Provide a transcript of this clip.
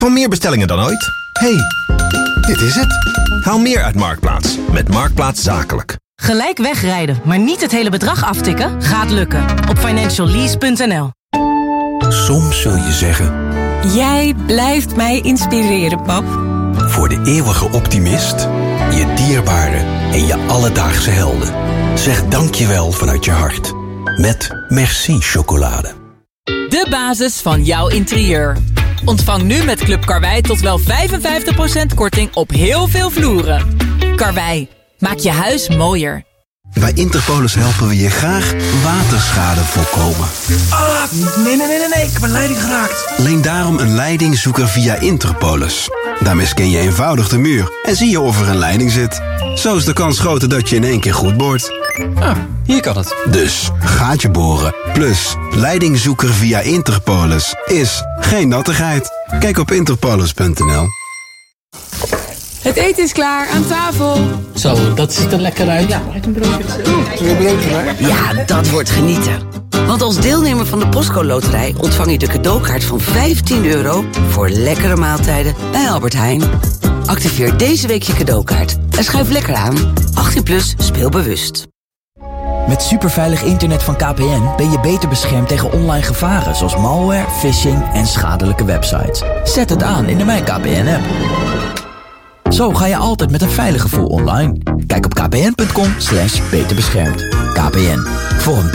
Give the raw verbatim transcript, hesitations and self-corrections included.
Van meer bestellingen dan ooit? Hey, dit is het. Haal meer uit Marktplaats met Marktplaats Zakelijk. Gelijk wegrijden, maar niet het hele bedrag aftikken? Gaat lukken. Op financial lease punt n l. Soms zul je zeggen... Jij blijft mij inspireren, pap. Voor de eeuwige optimist, je dierbare en je alledaagse helden. Zeg dankjewel vanuit je hart. Met Merci chocolade. De basis van jouw interieur. Ontvang nu met Club Karwei tot wel vijfenvijftig procent korting op heel veel vloeren. Karwei, maak je huis mooier. Bij Interpolis helpen we je graag waterschade voorkomen. Ah, nee, nee, nee, nee, nee, ik heb een leiding geraakt. Leen daarom een leidingzoeker via Interpolis. Daarmee scan je eenvoudig de muur en zie je of er een leiding zit. Zo is de kans groter dat je in één keer goed boort. Ah, hier kan het. Dus, gaatje boren, plus leidingzoeker via Interpolis is geen nattigheid. Kijk op interpolis punt n l. Het eten is klaar, aan tafel. Zo, dat ziet er lekker uit. Ja, mag ik een broodje? Oeh, een broodje bij? Ja, dat wordt genieten. Want als deelnemer van de Postcode Loterij ontvang je de cadeaukaart van vijftien euro... voor lekkere maaltijden bij Albert Heijn. Activeer deze week je cadeaukaart en schuif lekker aan. achttien plus, speel bewust. Met superveilig internet van K P N ben je beter beschermd tegen online gevaren... zoals malware, phishing en schadelijke websites. Zet het aan in de Mijn K P N-app. Zo ga je altijd met een veilig gevoel online. Kijk op kpn punt com slash beter beschermd. K P N, voor een